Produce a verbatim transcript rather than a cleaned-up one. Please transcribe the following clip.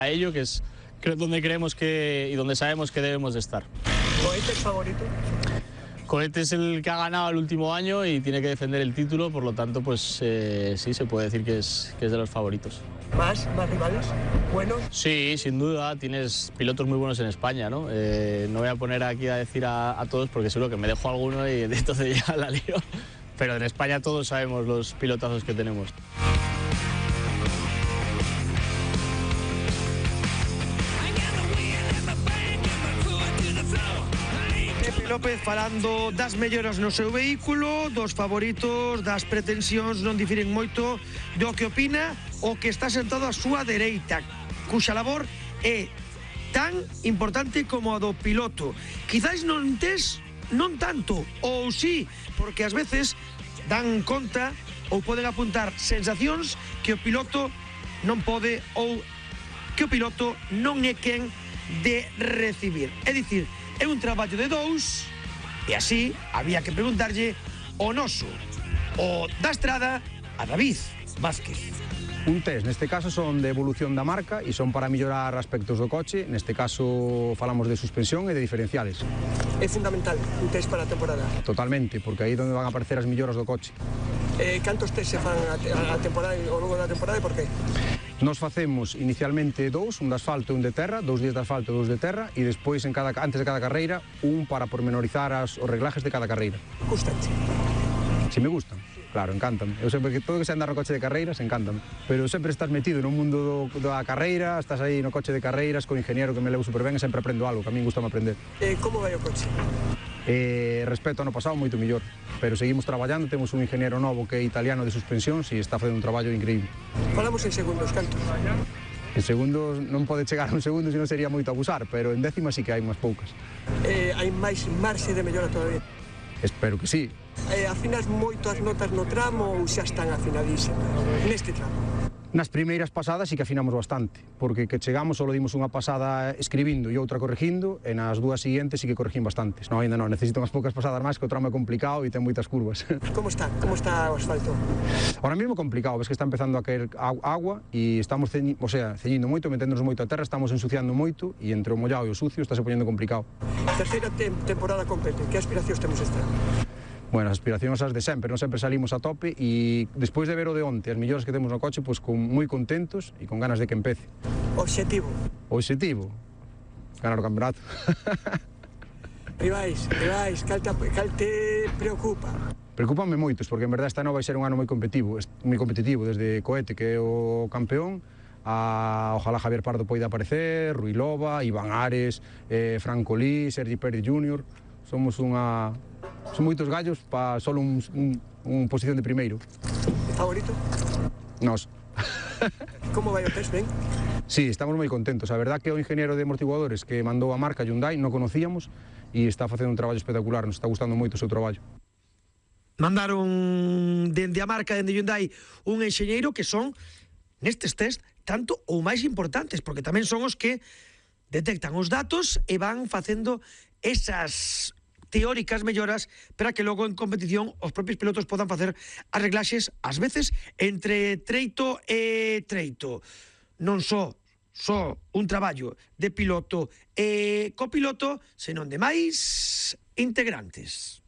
a ello, que es donde creemos que y donde sabemos que debemos de estar. ¿Cohete es favorito? Cohete es el que ha ganado el último año y tiene que defender el título, por lo tanto, pues eh, sí, se puede decir que es, que es de los favoritos. ¿Más? ¿Más rivales? ¿Buenos? Sí, sin duda, tienes pilotos muy buenos en España, ¿no? Eh, no voy a poner aquí a decir a, a todos porque seguro que me dejo alguno y entonces ya la lío. Pero en España todos sabemos los pilotazos que tenemos. Pepe López falando das melloras no seu vehículo, dos favoritos, das pretensións non difiren moito do que opina o que está sentado á súa dereita, cuxa labor é tan importante como a do piloto. Quizás non tes, non tanto, ou sí, porque ás veces dan conta ou poden apuntar sensacións que o piloto non pode ou que o piloto non é quen de recibir. É dicir, é un traballo de dous e así había que preguntarlle o noso, o da Estrada, a David Vázquez. Un test, neste caso son de evolución da marca e son para mellorar aspectos do coche, neste caso falamos de suspensión e de diferenciales. É fundamental un test para a temporada? Totalmente, porque aí é onde van a aparecer as melloras do coche. Eh, cantos test se fan a, a temporada, ao longo da temporada e por qué? Nos facemos inicialmente dous, un de asfalto e un de terra, dous días de asfalto e dous de terra, e despois en cada, antes de cada carreira, un para pormenorizar as, os reglajes de cada carreira. Gustache? Si me gustan, claro, encántame. Eu sempre que todo que se andar no coche de carreiras, encántame. Pero sempre estás metido no mundo do, da carreira, estás aí no coche de carreiras, co ingeniero que me levo super ben e sempre aprendo algo, que a mí gusta aprender. Eh, como vai o coche? Eh, respecto ao ano pasado, moito mellor. Pero seguimos traballando, temos un ingeniero novo que é italiano de suspensións e está facendo un traballo increíble. Falamos en segundos, cantos? En segundos non pode chegar a un segundo, senón sería moito abusar, pero en décimas sí que hai unhas poucas. Eh, hai máis marxe de mellora todavía? Espero que sí. Eh, afinas moito as notas no tramo ou xa están afinadísimas neste tramo? Nas primeiras pasadas sí que afinamos bastante, porque que chegamos só dimos unha pasada escribindo e outra corregindo, e nas dúas seguintes sí que corregín bastantes. Non, ainda non, necesito unhas poucas pasadas máis, que o tramo é complicado e ten moitas curvas. Como está? Como está o asfalto? Ahora mesmo complicado, ves que está empezando a caer agua e estamos ceñi, o sea, ceñindo moito, meténdonos moito a terra, estamos ensuciando moito e entre o mollado e o sucio está se poñendo complicado. Terceira te temporada completa, que aspiracións temos esta? Bueno, as aspiracións as de sempre, non sempre salimos a tope e despois de ver o de onte, as melloras que temos no coche, pois con moi contentos e con ganas de que empece. Obxectivo? O obxectivo? Ganar o campeonato. Rivais, rivais, cal te, cal te preocupa? Preocúpame moitos, porque en verdade este ano vai ser un ano moi competitivo, moi competitivo, desde Cohete, que é o campeón, a ojalá Javier Pardo poida aparecer, Rui Loba, Iván Ares, eh, Franco Lee, Sergi Pérez júnior Somos unha... Son moitos gallos para só un, un, un posición de primeiro. Favorito? Nos. Como vai o test, ben? Sí, estamos moi contentos. A verdad que o ingeniero de amortiguadores que mandou a marca Hyundai non conocíamos e está facendo un traballo espectacular, nos está gustando moito o seu traballo. Mandaron dende a marca, dende Hyundai, un enxeñeiro que son, nestes test, tanto ou máis importantes, porque tamén son os que detectan os datos e van facendo esas teóricas melloras para que logo en competición os propios pilotos podan facer as reglaxes, ás veces, entre treito e treito. Non só só un traballo de piloto e copiloto, senón de máis integrantes.